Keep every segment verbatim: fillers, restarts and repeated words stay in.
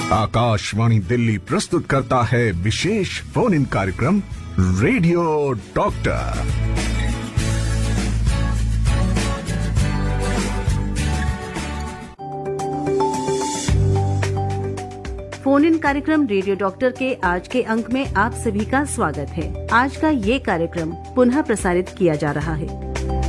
आकाशवाणी दिल्ली प्रस्तुत करता है विशेष फोन इन कार्यक्रम रेडियो डॉक्टर। फोन इन कार्यक्रम रेडियो डॉक्टर के आज के अंक में आप सभी का स्वागत है। आज का ये कार्यक्रम पुनः प्रसारित किया जा रहा है।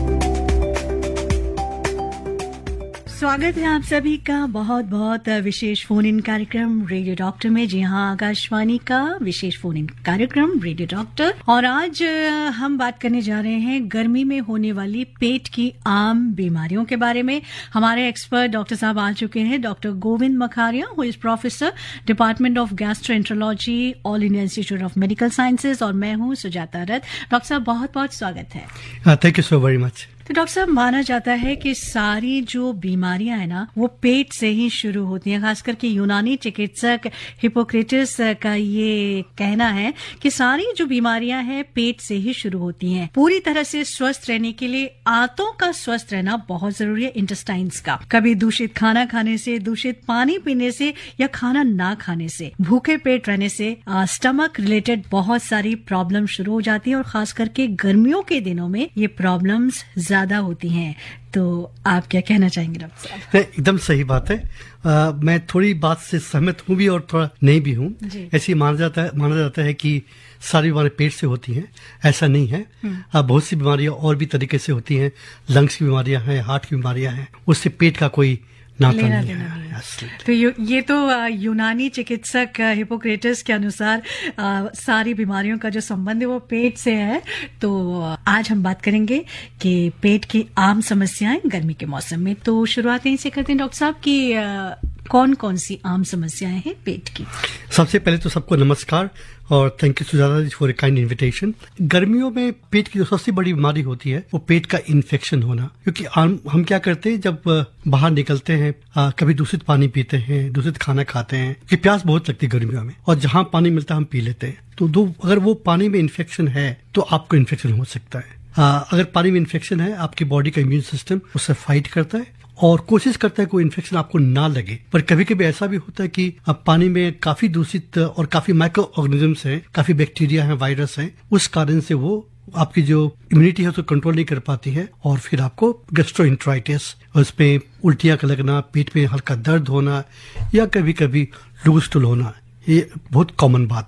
स्वागत है आप सभी का बहुत बहुत विशेष फोन इन कार्यक्रम रेडियो डॉक्टर में। जी हाँ, आकाशवाणी का विशेष फोन इन कार्यक्रम रेडियो डॉक्टर। और आज हम बात करने जा रहे हैं गर्मी में होने वाली पेट की आम बीमारियों के बारे में। हमारे एक्सपर्ट डॉक्टर साहब आ चुके हैं, doctor Govind मखारिया, who is professor department of gastroenterology, all India institute of medical sciences, और मैं हूँ सुजाता रथ। डॉक्टर साहब बहुत बहुत स्वागत है। Thank you so very much. तो डॉक्टर साहब, माना जाता है कि सारी जो बीमारियां हैं ना वो पेट से ही शुरू होती हैं। खास करके यूनानी चिकित्सक हिपोक्रेटिस का ये कहना है कि सारी जो बीमारियां हैं पेट से ही शुरू होती हैं। पूरी तरह से स्वस्थ रहने के लिए आंतों का स्वस्थ रहना बहुत जरूरी है, इंटेस्टाइन्स का। कभी दूषित खाना खाने से, दूषित पानी पीने से या खाना ना खाने से, भूखे पेट रहने से स्टमक रिलेटेड बहुत सारी प्रॉब्लम शुरू हो जाती है। और खास करके गर्मियों के दिनों में ये प्रॉब्लम्स ज्यादा होती हैं। तो आप क्या कहना चाहेंगे डॉक्टर साहब? एकदम सही बात है। आ, मैं थोड़ी बात से सहमत हूँ भी और थोड़ा नहीं भी हूँ। ऐसी माना जाता है माना जाता है कि सारी बीमारियां पेट से होती हैं। ऐसा नहीं है। आ, बहुत सी बीमारियां और भी तरीके से होती हैं। लंग्स की बीमारियां हैं, हार्ट की बीमारियां हैं, उससे पेट का कोई नाता लेना नहीं देना है। नहीं है। तो ये, ये तो यूनानी चिकित्सक हिपोक्रेटिस के अनुसार आ, सारी बीमारियों का जो संबंध है वो पेट से है। तो आज हम बात करेंगे कि पेट की आम समस्याएं गर्मी के मौसम में। तो शुरुआत यहीं से करते हैं डॉक्टर साहब कि आ, कौन कौन सी आम समस्याएं हैं पेट की? सबसे पहले तो सबको नमस्कार और thank you Sujata ji for a kind invitation. गर्मियों में पेट की जो सबसे बड़ी बीमारी होती है वो पेट का इन्फेक्शन होना। क्योंकि हम क्या करते हैं, जब बाहर निकलते हैं, आ, कभी दूषित पानी पीते हैं, दूषित खाना खाते हैं, कि प्यास बहुत लगती है गर्मियों में, और जहां पानी मिलता है हम पी लेते हैं। तो दो अगर वो पानी में इन्फेक्शन है तो आपको इन्फेक्शन हो सकता है। आ, अगर पानी में इन्फेक्शन है, आपकी बॉडी का इम्यून सिस्टम उससे फाइट करता है और कोशिश करता है कोई इन्फेक्शन आपको ना लगे। पर कभी कभी ऐसा भी होता है कि अब पानी में काफी दूषित और काफी माइक्रो ऑर्गेनिजम्स हैं, काफी बैक्टीरिया हैं, वायरस हैं, उस कारण से वो आपकी जो इम्यूनिटी है उसको कंट्रोल नहीं कर पाती है और फिर आपको गैस्ट्रोएंटेराइटिस, उसमें उल्टियां का लगना, पेट में हल्का दर्द होना या कभी कभी लूज स्टूल होना, ये बहुत कॉमन बात